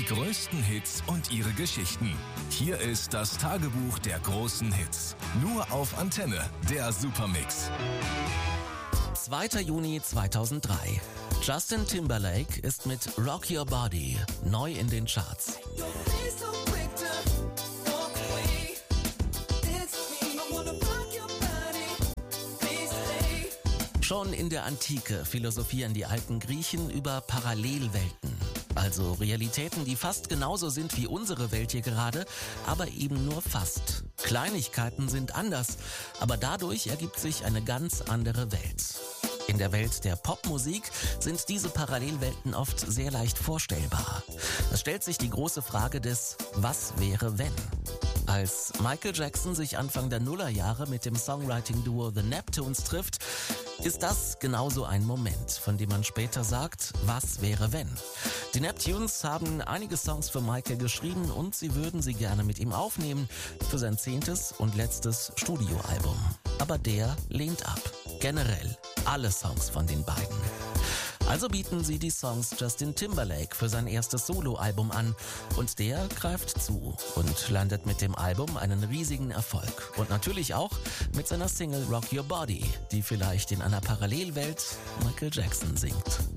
Die größten Hits und ihre Geschichten. Hier ist das Tagebuch der großen Hits. Nur auf Antenne, der Supermix. 2. Juni 2003. Justin Timberlake ist mit Rock Your Body neu in den Charts. Schon in der Antike philosophieren die alten Griechen über Parallelwelten. Also Realitäten, die fast genauso sind wie unsere Welt hier gerade, aber eben nur fast. Kleinigkeiten sind anders, aber dadurch ergibt sich eine ganz andere Welt. In der Welt der Popmusik sind diese Parallelwelten oft sehr leicht vorstellbar. Es stellt sich die große Frage des Was wäre wenn? Als Michael Jackson sich Anfang der Nullerjahre mit dem Songwriting-Duo The Neptunes trifft, ist das genauso ein Moment, von dem man später sagt, was wäre wenn? Die Neptunes haben einige Songs für Michael geschrieben und sie würden sie gerne mit ihm aufnehmen für sein 10. und letztes Studioalbum. Aber der lehnt ab. Generell alle Songs von den beiden. Also bieten sie die Songs Justin Timberlake für sein erstes Soloalbum an und der greift zu und landet mit dem Album einen riesigen Erfolg. Und natürlich auch mit seiner Single Rock Your Body, die vielleicht in einer Parallelwelt Michael Jackson singt.